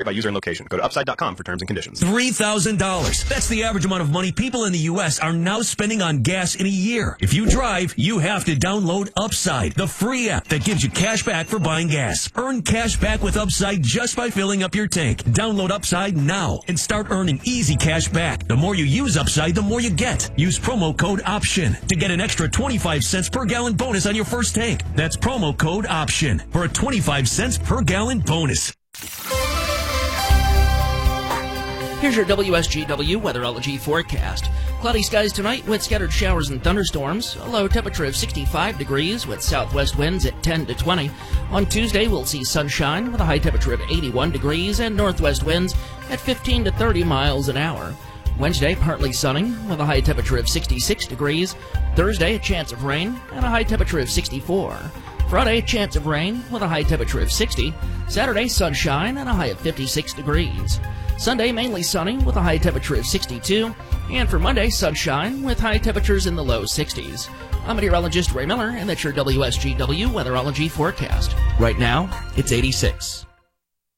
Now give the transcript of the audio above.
by user and location. Go to upside.com for terms and conditions. $3,000. That's the average amount of money people in the U.S. are now spending on gas in a year. If you drive, you have to download Upside, the free app that gives you cash back for buying gas. Earn cash back with Upside just by filling up your tank. Download Upside now and start earning easy cash back. The more you use Upside, the more you get. Use promo code OPTION to get an extra 25 cents per gallon bonus on your first tank. That's promo code OPTION for a 25 cents per gallon bonus. Here's your WSGW weatherology forecast. Cloudy skies tonight with scattered showers and thunderstorms. A low temperature of 65 degrees with southwest winds at 10 to 20. On Tuesday, we'll see sunshine with a high temperature of 81 degrees and northwest winds at 15 to 30 miles an hour. Wednesday, partly sunny with a high temperature of 66 degrees. Thursday, a chance of rain and a high temperature of 64. Friday, chance of rain with a high temperature of 60. Saturday, sunshine and a high of 56 degrees. Sunday, mainly sunny with a high temperature of 62. And for Monday, sunshine with high temperatures in the low 60s. I'm meteorologist Ray Miller, and that's your WSGW weatherology forecast. Right now, it's 86.